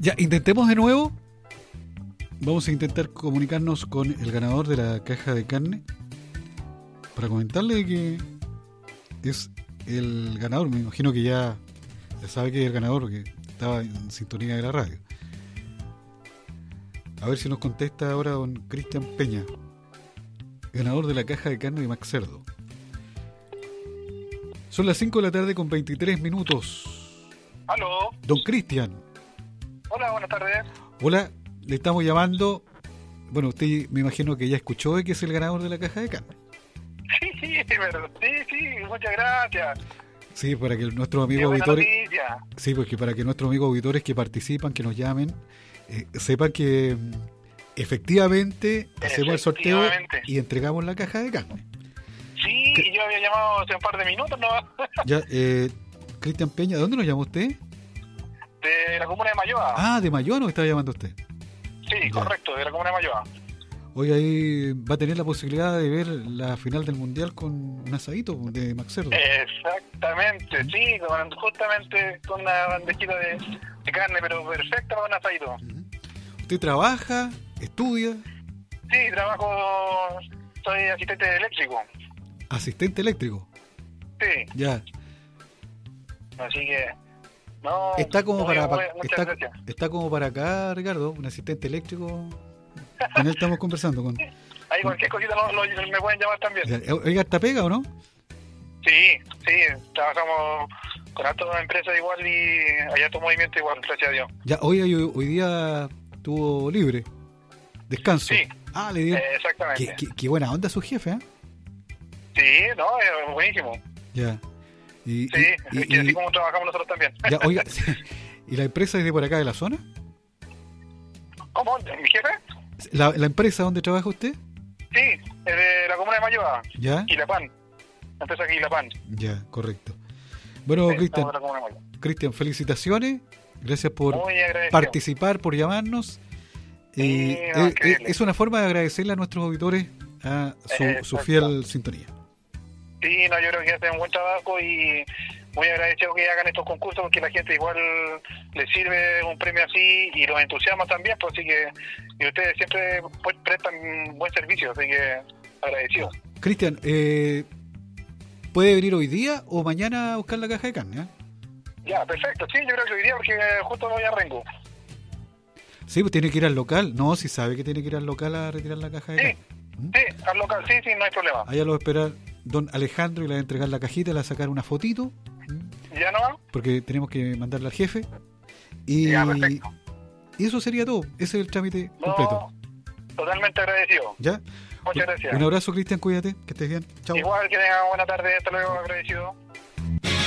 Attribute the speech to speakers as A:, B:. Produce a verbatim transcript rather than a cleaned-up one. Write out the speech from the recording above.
A: Ya, intentemos de nuevo. Vamos a intentar comunicarnos con el ganador de la caja de carne para comentarle que es el ganador. Me imagino que ya, ya sabe que es el ganador porque estaba en sintonía de la radio. A ver si nos contesta ahora don Cristian Peña, ganador de la caja de carne de Max Cerdo. Son las cinco de la tarde con veintitrés minutos.
B: Aló.
A: Don Cristian.
B: Hola, buenas tardes.
A: Hola, le estamos llamando. Bueno, usted me imagino que ya escuchó de que es el ganador de la caja de carne.
B: Sí, sí, pero, sí, sí, muchas gracias.
A: Sí, para que nuestros amigos
B: Qué buena
A: auditores.
B: noticia.
A: Sí, porque para que nuestros amigos auditores que participan, que nos llamen, eh, sepan que mm, efectivamente hacemos el sorteo
B: Efectivamente.
A: y entregamos la caja de carne.
B: Sí,
A: ¿Qué?
B: yo había llamado hace un par de minutos, ¿no?
A: Ya, eh, Cristian Peña, ¿de dónde nos llama usted?
B: De la comuna de Mayoa.
A: Ah, de Mayoa nos está llamando usted.
B: Sí,
A: ya.
B: correcto, de la comuna de Mayoa.
A: Hoy ahí va a tener la posibilidad de ver la final del mundial con un asadito de Max Cerdo.
B: Exactamente, sí, con, justamente con una bandejita de, de carne, pero perfecta para un asadito.
A: Uh-huh. ¿Usted trabaja, estudia?
B: Sí, trabajo, soy asistente eléctrico.
A: Asistente eléctrico.
B: Sí,
A: Ya.
B: así que... No,
A: Está como
B: muy,
A: para,
B: muy,
A: para
B: muchas
A: está,
B: gracias.
A: está como para acá, Ricardo, un asistente eléctrico. Con él estamos conversando con.
B: Ahí cualquier cosita lo, lo- me pueden llamar también.
A: Oiga, ¿está pega o no?
B: Sí, sí, trabajamos con altas empresas igual y hay alto movimiento igual, gracias a Dios.
A: Ya, hoy hoy, hoy día estuvo libre. Descanso.
B: Sí.
A: Ah, le dio.
B: Eh, exactamente.
A: Qué, qué, qué buena onda su jefe, ¿eh?
B: Sí, no, es buenísimo.
A: Ya. Y,
B: Sí,
A: y,
B: es que
A: y-
B: así
A: y-
B: como trabajamos nosotros también.
A: ya, oiga, ¿y la empresa es de por acá de la zona?
B: ¿Cómo? ¿Mi jefe?
A: ¿La, la empresa donde trabaja usted?
B: Sí, es de la comuna de Mayoa,
A: Ya.
B: Quilapán. La empresa Quilapán.
A: Ya, correcto. Bueno,
B: Sí,
A: Cristian,
B: estamos en la comuna de Mayoa.
A: Cristian, felicitaciones. Gracias por
B: Muy agradecido.
A: participar, por llamarnos. Y
B: Sí, no,
A: es,
B: increíble.
A: es una forma de agradecerle a nuestros auditores a su,
B: Exacto.
A: su fiel sintonía.
B: Sí, no, yo creo que hacen un buen trabajo y muy agradecido que hagan estos concursos porque la gente igual les sirve un premio así y los entusiasma también, pues así que y ustedes siempre pues, prestan buen servicio, así que agradecido.
A: Cristian, eh, ¿puede venir hoy día o mañana a buscar la caja de carne? ¿eh?
B: Ya, perfecto, sí, yo creo que hoy día porque justo me voy a Rengo.
A: Sí, pues tiene que ir al local. No, si sabe que tiene que ir al local a retirar la caja de
B: Sí,
A: carne. ¿Mm?
B: sí, al local, sí, sí, no hay problema.
A: Allá lo va a esperar don Alejandro y le va a entregar la cajita, le va a sacar una fotito, ¿Mm?
B: ¿Ya no?
A: porque tenemos que mandarla al jefe. Y,
B: Ya, perfecto.
A: y eso sería todo. Ese es el trámite completo.
B: No, totalmente agradecido.
A: ¿Ya?
B: Muchas gracias.
A: Un abrazo, Cristian, cuídate, que estés bien. Chao.
B: Igual que tengan buena tarde, hasta luego, agradecido.